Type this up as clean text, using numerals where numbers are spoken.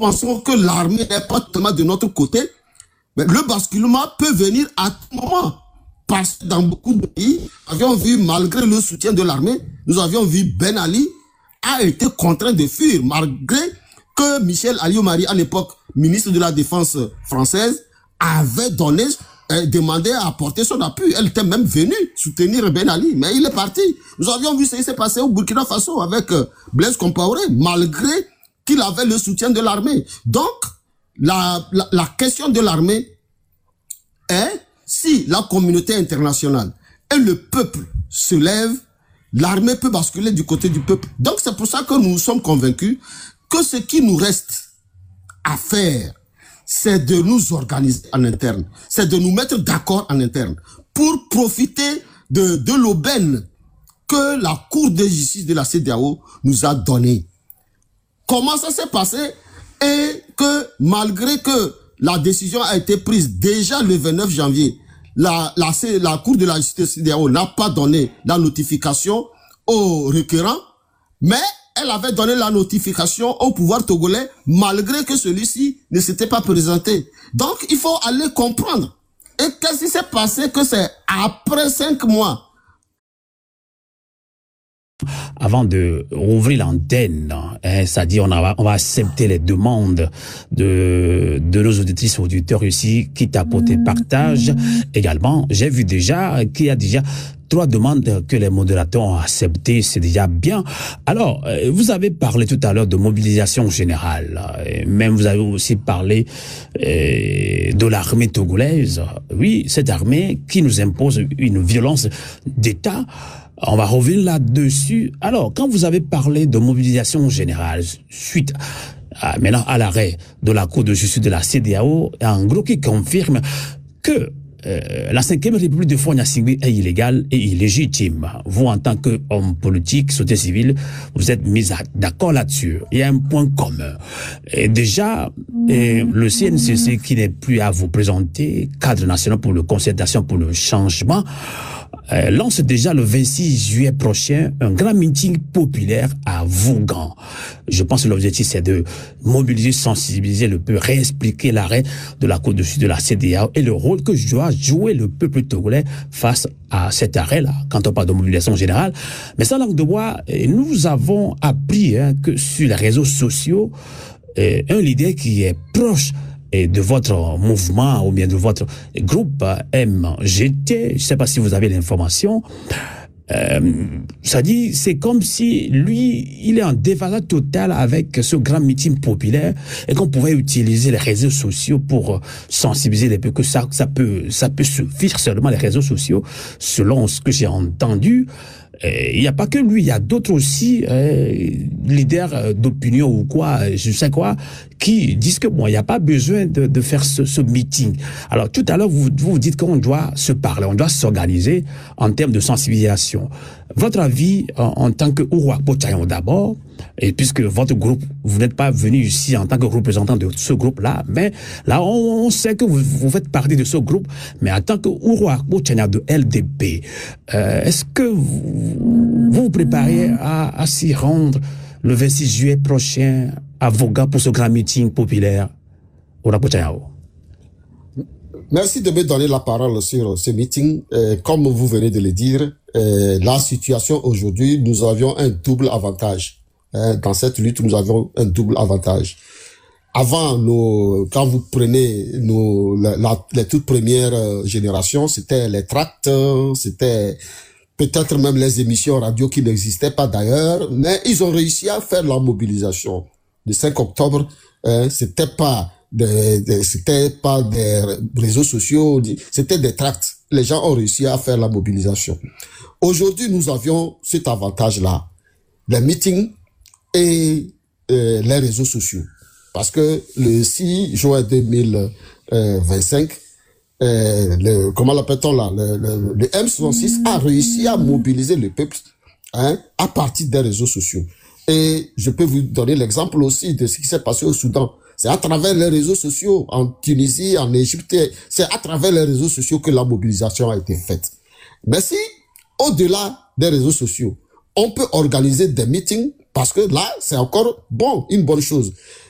pensons que l'armée n'est pas totalement de notre côté, mais le basculement peut venir à tout moment. Parce que dans beaucoup de pays, nous avions vu, malgré le soutien de l'armée, nous avions vu Ben Ali a été contraint de fuir, malgré que Michel Alliot-Marie, à l'époque ministre de la Défense française, avait demandé à apporter son appui. Elle était même venue soutenir Ben Ali, mais il est parti. Nous avions vu ce qui s'est passé au Burkina Faso avec Blaise Compaoré, malgré qu'il avait le soutien de l'armée. Donc, la question de l'armée est, si la communauté internationale et le peuple se lèvent, l'armée peut basculer du côté du peuple. Donc, c'est pour ça que nous sommes convaincus que ce qui nous reste à faire, c'est de nous organiser en interne, c'est de nous mettre d'accord en interne pour profiter de l'aubaine que la Cour de justice de la CEDEAO nous a donnée. Comment ça s'est passé? Et que malgré que la décision a été prise déjà le 29 janvier, la Cour de la justice de la CEDEAO n'a pas donné la notification au requérant, mais elle avait donné la notification au pouvoir togolais malgré que celui-ci ne s'était pas présenté. Donc, il faut aller comprendre. Et qu'est-ce qui s'est passé? Que c'est après 5 mois. Avant de rouvrir l'antenne, c'est-à-dire on va accepter les demandes de nos auditrices et auditeurs ici qui t'apportent partage. Également, j'ai vu déjà qu'il y a déjà 3 demandes que les modérateurs ont acceptées, c'est déjà bien. Alors, vous avez parlé tout à l'heure de mobilisation générale, même vous avez aussi parlé de l'armée togolaise. Oui, cette armée qui nous impose une violence d'État. On va revenir là-dessus. Alors, quand vous avez parlé de mobilisation générale, suite maintenant à l'arrêt de la Cour de justice de la CEDEAO, en gros qui confirme que la 5e République de Fouagna-Singbe est illégale et illégitime. Vous, en tant qu'homme politique, société civile, vous êtes mis d'accord là-dessus. Il y a un point commun. Et déjà, le CNCC, qui n'est plus à vous présenter, cadre national pour la concertation pour le changement, lance déjà le 26 juillet prochain un grand meeting populaire à Vougan. Je pense que l'objectif c'est de mobiliser, sensibiliser le peuple, réexpliquer l'arrêt de la Cour de justice de la CEDEAO et le rôle que doit jouer le peuple togolais face à cet arrêt-là, quand on parle de mobilisation générale. Mais sans langue de bois, nous avons appris que sur les réseaux sociaux, un leader qui est proche de votre mouvement ou bien de votre groupe MGT, je ne sais pas si vous avez l'information, ça dit, c'est comme si lui, il est en déphasage total avec ce grand meeting populaire et qu'on pouvait utiliser les réseaux sociaux pour sensibiliser les peuples, que ça peut suffire seulement les réseaux sociaux, selon ce que j'ai entendu. Il n'y a pas que lui, il y a d'autres aussi leaders d'opinion ou quoi, je sais quoi, qui disent que bon, il n'y a pas besoin de faire ce meeting. Alors tout à l'heure, vous dites qu'on doit se parler, on doit s'organiser en termes de sensibilisation. Votre avis en tant que Uruakpo Tchayon d'abord, et puisque votre groupe, vous n'êtes pas venu ici en tant que représentant de ce groupe-là, mais là, on sait que vous faites partie de ce groupe, mais en tant que Uruakpo Tchayon de LDP, est-ce que vous vous préparez à s'y rendre le 26 juillet prochain à Voga pour ce grand meeting populaire Uruakpo Tchayon? Merci de me donner la parole sur ce meeting. Comme vous venez de le dire, la situation aujourd'hui, nous avions un double avantage. Dans cette lutte, nous avions un double avantage. Avant, quand vous prenez les toutes premières générations, c'était les tracts, c'était peut-être même les émissions radio qui n'existaient pas d'ailleurs, mais ils ont réussi à faire la mobilisation. Le 5 octobre, c'était pas des réseaux sociaux, c'était des tracts. Les gens ont réussi à faire la mobilisation. Aujourd'hui, nous avions cet avantage-là. Les meetings et les réseaux sociaux. Parce que le 6 juin 2025, comment l'appelle-t-on là, le M66 a réussi à mobiliser le peuple à partir des réseaux sociaux. Et je peux vous donner l'exemple aussi de ce qui s'est passé au Soudan. C'est à travers les réseaux sociaux, en Tunisie, en Égypte, c'est à travers les réseaux sociaux que la mobilisation a été faite. Mais si, au-delà des réseaux sociaux, on peut organiser des meetings, parce que là, c'est encore une bonne chose.